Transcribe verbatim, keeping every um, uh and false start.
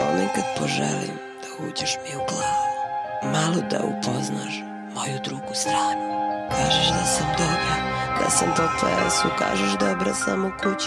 ponekad poželim da uđeš mi u glavu, malo da upoznaš moju drugu stranu. Kažeš da sam dobra, da sam po plesu, kažeš dobra sam u kući